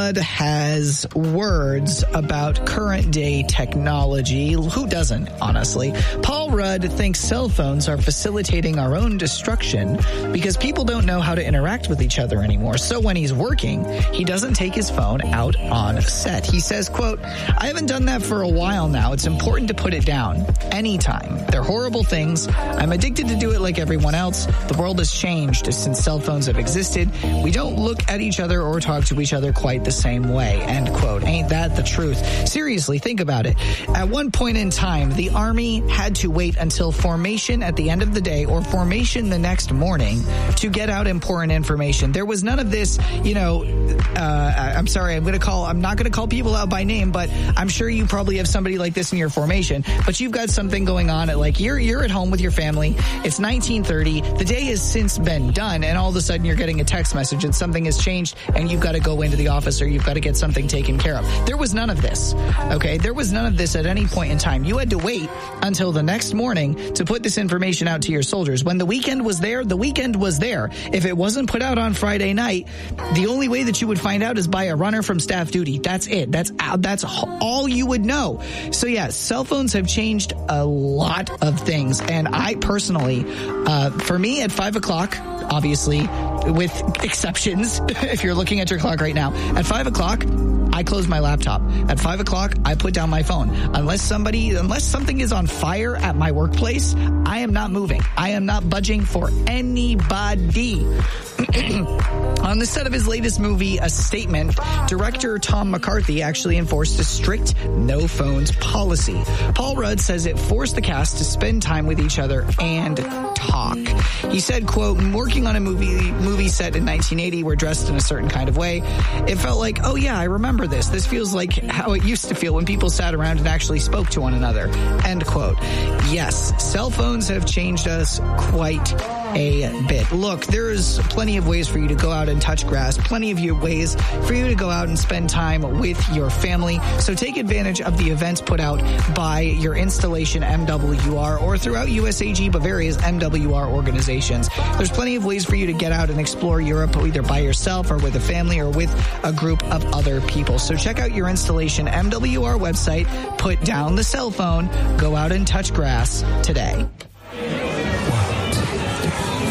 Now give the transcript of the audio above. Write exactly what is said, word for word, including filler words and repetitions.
Rudd has words about current day technology. Who doesn't, honestly? Paul Rudd thinks cell phones are facilitating our own destruction because people don't know how to interact with each other anymore. So when he's working, he doesn't take his phone out on set. He says, quote, I haven't done that for a while now. It's important to put it down anytime. They're horrible things. I'm addicted to do it like everyone else. The world has changed since cell phones have existed. We don't look at each other or talk to each other quite the same way. End quote. Ain't that the truth? Seriously, think about it. At one point in time, the Army had to wait until formation at the end of the day or formation the next morning to get out important information. There was none of this, you know, uh, I'm sorry, I'm going to call, I'm not going to call people out by name, but I'm sure you probably have somebody like this in your formation, but you've got something going on at like, you're, you're at home with your family. It's nineteen thirty. The day has since been done, and all of a sudden you're getting a text message and something has changed and you've got to go into the office or you've got to get something taken care of. There was none of this. Okay. There was none of this at any point in time. You had to wait until the next morning to put this information out to your soldiers. When the weekend was there, the weekend was there. If it wasn't put out on Friday night, the only way that you would find out is by a runner from staff duty. That's it. That's that's all you would know. So yeah, cell phones have changed a lot of things. And I personally, uh, for me at five o'clock, obviously, with exceptions, if you're looking at your clock right now, at five o'clock, I close my laptop. At five o'clock, I put down my phone. Unless somebody, unless something is on fire at my workplace, I am not moving. I am not budging for anybody. On the set of his latest movie, A Statement, director Tom McCarthy actually enforced a strict no phones policy. Paul Rudd says it forced the cast to spend time with each other and talk. He said, quote, working on a movie movie set in nineteen eighty, we're dressed in a certain kind of way. It felt like, oh yeah, I remember this. This feels like how it used to feel when people sat around and actually spoke to one another. End quote. Yes, cell phones have changed us quite a bit. Look, there's plenty of ways for you to go out and touch grass, plenty of your ways for you to go out and spend time with your family. So take advantage of the events put out by your installation M W R or throughout U S A G Bavaria's M W R organizations. There's plenty of ways for you to get out and explore Europe either by yourself or with a family or with a group of other people. So check out your installation M W R website, put down the cell phone, go out and touch grass today.